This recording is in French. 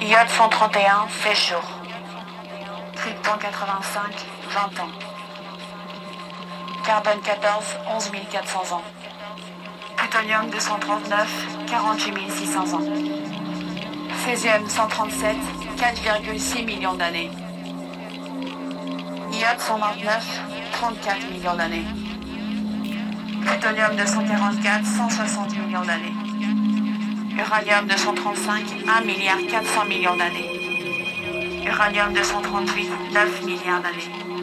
Iode 131 fait jour. Krypton 85, 20 ans. Carbone 14, 11 400 ans. Plutonium 239, 48 600 ans. Césium 137, 4,6 millions d'années. Iode 129, 34 millions d'années. Plutonium 244, 160 millions d'années. Uranium 235, 1 milliard 400 millions d'années. Uranium 238, 9 milliards d'années.